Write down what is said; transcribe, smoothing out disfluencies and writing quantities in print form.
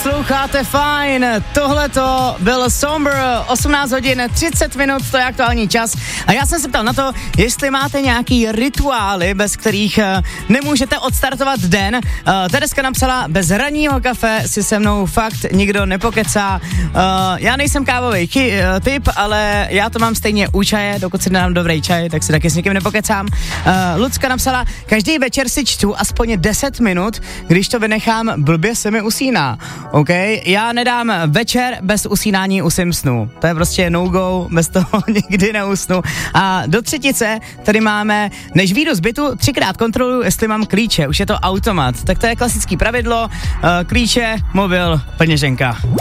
Posloucháte fajn, tohleto byl Somber, 18 hodin 30 minut, to je aktuální čas. A já jsem se ptal na to, jestli máte nějaký rituály, bez kterých nemůžete odstartovat den. Tereska napsala, bez ranního kafe si se mnou fakt nikdo nepokecá. Já nejsem kávový typ, ale já to mám stejně u čaje, dokud si dám dobrý čaj, tak si taky s nikým nepokecám. Lucka napsala, každý večer si čtu aspoň 10 minut, když to vynechám, blbě se mi usíná. OK, já nedám večer bez usínání usím snu. To je prostě no-go, bez toho nikdy neusnu. A do třetice tady máme, než vyjdu z bytu, 3krát kontroluju, jestli mám klíče. Už je to automat. Tak to je klasický pravidlo. Klíče, mobil, peněženka.